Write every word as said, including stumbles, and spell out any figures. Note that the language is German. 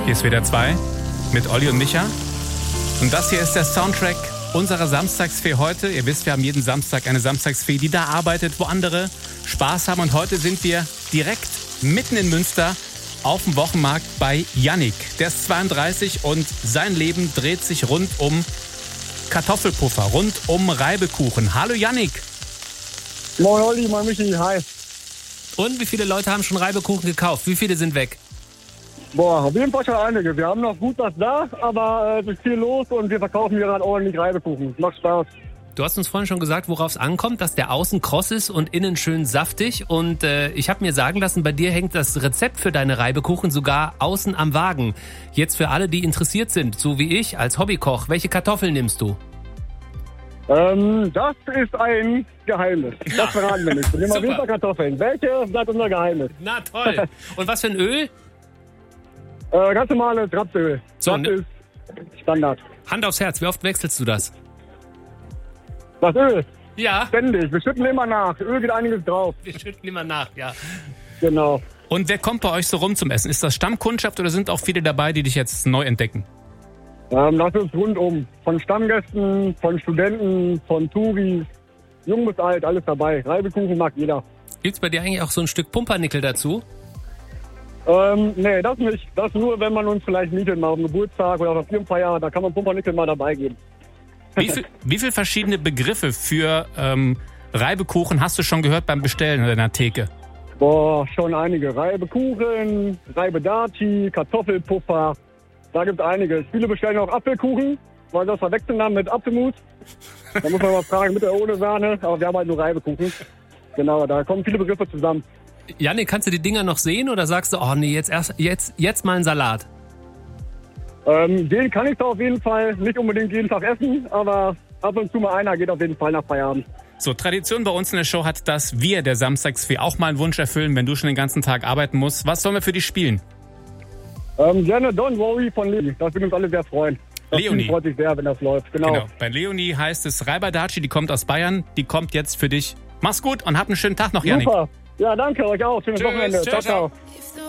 Hier ist W D R zwei mit Olli und Micha. Und das hier ist der Soundtrack unserer Samstagsfee heute. Ihr wisst, wir haben jeden Samstag eine Samstagsfee, die da arbeitet, wo andere Spaß haben. Und heute sind wir direkt mitten in Münster auf dem Wochenmarkt bei Yannick. Der ist zweiunddreißig und sein Leben dreht sich rund um Kartoffelpuffer, rund um Reibekuchen. Hallo Yannick. Moin Olli, moin Michi, hi. Und wie viele Leute haben schon Reibekuchen gekauft? Wie viele sind weg? Boah, auf jeden Fall schon einige. Wir haben noch gut was da, aber äh, es ist viel los und wir verkaufen hier gerade ordentlich Reibekuchen. Macht Spaß. Du hast uns vorhin schon gesagt, worauf es ankommt, dass der außen kross ist und innen schön saftig. Und äh, ich habe mir sagen lassen, bei dir hängt das Rezept für deine Reibekuchen sogar außen am Wagen. Jetzt für alle, die interessiert sind, so wie ich als Hobbykoch, welche Kartoffeln nimmst du? Ähm, das ist ein Geheimnis. Das verraten wir nicht. Wir nehmen Winterkartoffeln. Welche bleibt unser Geheimnis? Na toll. Und was für ein Öl? Äh, ganz normales Rapsöl. So, das ne- ist Standard. Hand aufs Herz, wie oft wechselst du das? Das Öl, Ja, ständig. Wir schütten immer nach. Öl geht einiges drauf. wir schütten immer nach, ja. Genau. Und wer kommt bei euch so rum zum Essen? Ist das Stammkundschaft oder sind auch viele dabei, die dich jetzt neu entdecken? Ähm, das ist rundum. Von Stammgästen, von Studenten, von Touris, jung bis alt, alles dabei. Reibekuchen mag jeder. Gibt's bei dir eigentlich auch so ein Stück Pumpernickel dazu? Ähm, nee, das nicht. Das nur, wenn man uns vielleicht mietet, mal auf dem Geburtstag oder auf der Firmenfeier, da kann man Pumpernickel mal dabei geben. Wie viel, wie viel verschiedene Begriffe für ähm, Reibekuchen hast du schon gehört beim Bestellen in deiner Theke? Boah, schon einige. Reibekuchen, Reibedaci, Kartoffelpuffer, da gibt's einiges. Viele bestellen auch Apfelkuchen, weil das verwechseln haben mit Apfelmus. Da muss man mal fragen, mit oder ohne Sahne, aber wir haben halt nur Reibekuchen. Genau, da kommen viele Begriffe zusammen. Janne, kannst du die Dinger noch sehen oder sagst du, oh nee, jetzt erst jetzt, jetzt mal ein Salat? Ähm, den kann ich da auf jeden Fall nicht unbedingt jeden Tag essen, aber ab und zu mal einer geht auf jeden Fall nach Feierabend. So, Tradition bei uns in der Show hat, dass wir der Samstagsfee auch mal einen Wunsch erfüllen, wenn du schon den ganzen Tag arbeiten musst. Was sollen wir für dich spielen? Ähm, gerne Don't Worry von Leonie. Das würde uns alle sehr freuen. Das Leonie. Team freut sich sehr, wenn das läuft. Genau. Genau. Bei Leonie heißt es Reibadaci, die kommt aus Bayern. Die kommt jetzt für dich. Mach's gut und hab einen schönen Tag noch, Yannick. Super. Ja, danke euch auch. Schönes Tschüss. Wochenende. Ciao, Ciao, ciao. ciao. If the